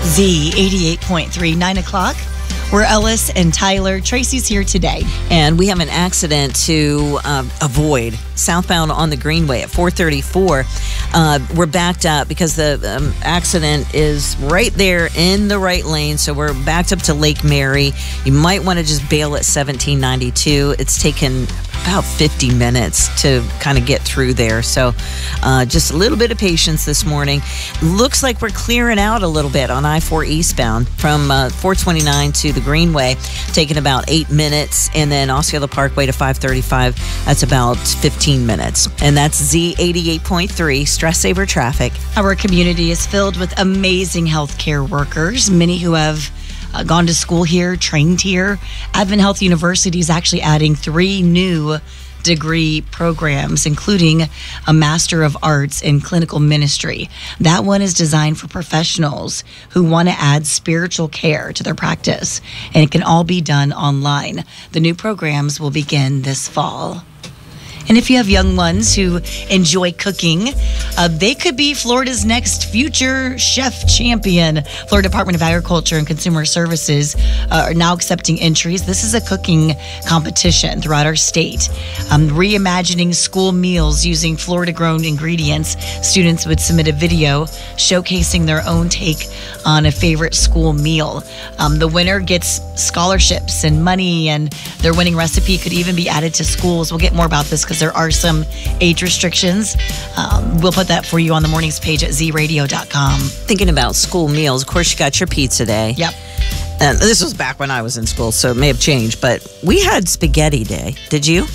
Z88.3, 9 o'clock. We're Ellis and Tyler. Tracy's here today. And we have an accident to avoid southbound on the Greenway at 434. We're backed up because the accident is right there in the right lane. So we're backed up to Lake Mary. You might want to just bail at 1792. It's taken about 50 minutes to kind of get through there. So just a little bit of patience this morning. Looks like we're clearing out a little bit on I-4 eastbound from 429 to the Greenway, taking about 8 minutes. And then Osceola Parkway to 535, that's about 15 minutes. And that's Z88.3, Stress Saver Traffic. Our community is filled with amazing healthcare workers, many who have gone to school here, trained here. Advent Health University is actually adding 3 new degree programs, including a Master of Arts in Clinical Ministry. That one is designed for professionals who want to add spiritual care to their practice, and it can all be done online. The new programs will begin this fall. And if you have young ones who enjoy cooking, they could be Florida's next future chef champion. Florida Department of Agriculture and Consumer Services are now accepting entries. This is a cooking competition throughout our state. Reimagining school meals using Florida-grown ingredients. Students would submit a video showcasing their own take on a favorite school meal. The winner gets scholarships and money, and their winning recipe could even be added to schools. We'll get more about this because there are some age restrictions. We'll put that for you on the morning's page at zradio.com. Thinking about school meals, of course, you got your pizza day. Yep. And this was back when I was in school, so it may have changed, but we had spaghetti day. Did you?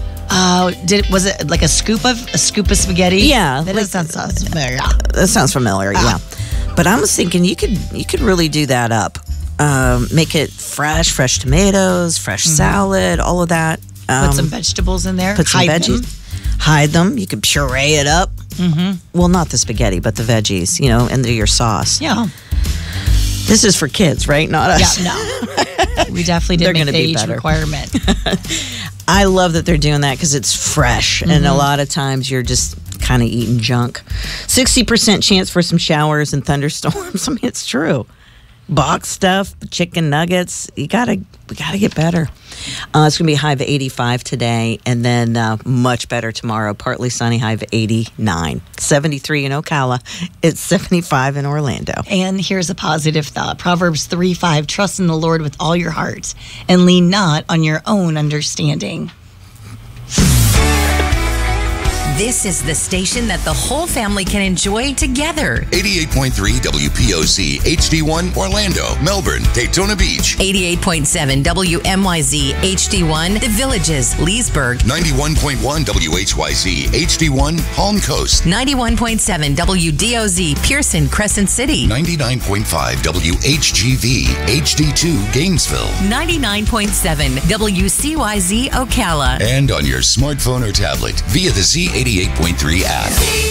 Was it like a scoop of spaghetti? Yeah. That sounds familiar. That sounds familiar, yeah. But I was thinking you could really do that up. Make it fresh tomatoes, fresh salad, all of that. Put some vegetables in there. Put some veggies. Hide them. You could puree it up. Mm-hmm. Well, not the spaghetti, but the veggies, into your sauce. Yeah. This is for kids, right? Not us. Yeah, no. We definitely didn't make the age requirement. I love that they're doing that because it's fresh. And a lot of times you're just kind of eating junk. 60% chance for some showers and thunderstorms. I mean, it's true. Box stuff, chicken nuggets, we gotta get better. It's gonna be a high of 85 today, and then much better tomorrow. Partly sunny, high of 89. 73 in Ocala. It's 75 in Orlando. And here's a positive thought. Proverbs 3:5, trust in the Lord with all your heart and lean not on your own understanding. This is the station that the whole family can enjoy together. 88.3 WPOC HD1 Orlando, Melbourne, Daytona Beach. 88.7 WMYZ HD1 The Villages, Leesburg. 91.1 WHYZ HD1 Palm Coast. 91.7 WDOZ Pearson, Crescent City. 99.5 WHGV HD2 Gainesville. 99.7 WCYZ Ocala. And on your smartphone or tablet via the Z88.3 app.